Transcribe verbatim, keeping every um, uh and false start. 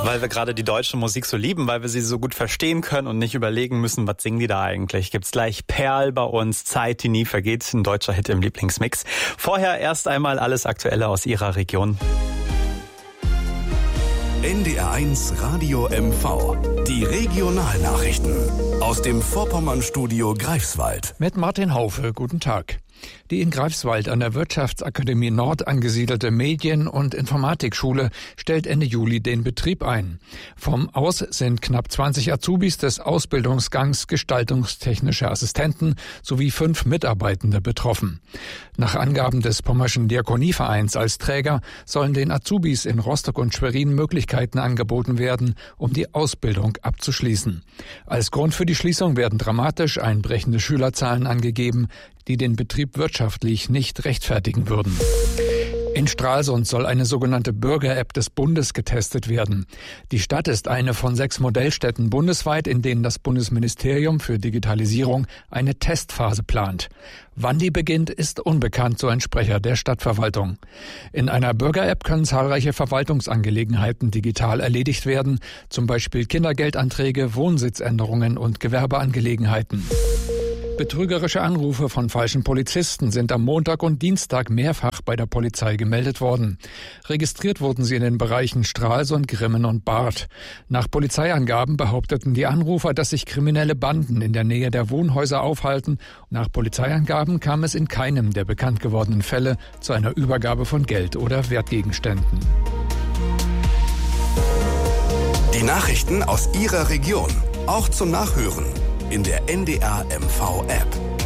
Weil wir gerade die deutsche Musik so lieben, weil wir sie so gut verstehen können und nicht überlegen müssen, was singen die da eigentlich. Gibt's gleich Perl bei uns, Zeit, die nie vergeht, ein deutscher Hit im Lieblingsmix. Vorher erst einmal alles Aktuelle aus Ihrer Region. N D R eins Radio M V. Die Regionalnachrichten aus dem Vorpommernstudio Greifswald. Mit Martin Haufe, guten Tag. Die in Greifswald an der Wirtschaftsakademie Nord angesiedelte Medien- und Informatikschule stellt Ende Juli den Betrieb ein. Vom Aus sind knapp zwanzig Azubis des Ausbildungsgangs gestaltungstechnische Assistenten sowie fünf Mitarbeitende betroffen. Nach Angaben des Pommerschen Diakonievereins als Träger sollen den Azubis in Rostock und Schwerin Möglichkeiten angeboten werden, um die Ausbildung abzuschließen. Als Grund für die Schließung werden dramatisch einbrechende Schülerzahlen angegeben, die den Betrieb wirtschaftlich nicht rechtfertigen würden. In Stralsund soll eine sogenannte Bürger-App des Bundes getestet werden. Die Stadt ist eine von sechs Modellstädten bundesweit, in denen das Bundesministerium für Digitalisierung eine Testphase plant. Wann die beginnt, ist unbekannt, so ein Sprecher der Stadtverwaltung. In einer Bürger-App können zahlreiche Verwaltungsangelegenheiten digital erledigt werden, zum Beispiel Kindergeldanträge, Wohnsitzänderungen und Gewerbeangelegenheiten. Betrügerische Anrufe von falschen Polizisten sind am Montag und Dienstag mehrfach bei der Polizei gemeldet worden. Registriert wurden sie in den Bereichen Stralsund, Grimmen und Barth. Nach Polizeiangaben behaupteten die Anrufer, dass sich kriminelle Banden in der Nähe der Wohnhäuser aufhalten. Nach Polizeiangaben kam es in keinem der bekannt gewordenen Fälle zu einer Übergabe von Geld oder Wertgegenständen. Die Nachrichten aus Ihrer Region, auch zum Nachhören in der N D R M V App.